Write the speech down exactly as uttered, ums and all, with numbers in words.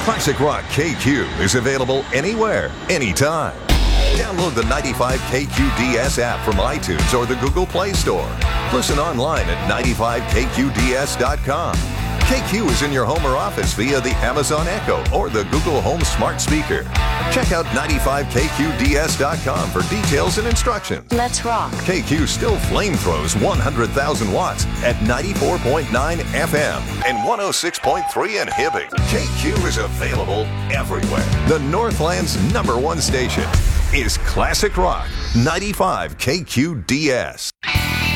Classic Rock K Q is available anywhere, anytime. Download the ninety-five K Q D S app from iTunes or the Google Play Store. Listen online at ninety-five K Q D S dot com. K Q is in your home or office via the Amazon Echo or the Google Home smart speaker. Check out ninety-five K Q D S dot com for details and instructions. Let's rock. K Q still flame throws one hundred thousand watts at ninety-four point nine F M and one oh six point three in Hibbing. K Q is available everywhere. The Northland's number one station is Classic Rock ninety-five K Q D S.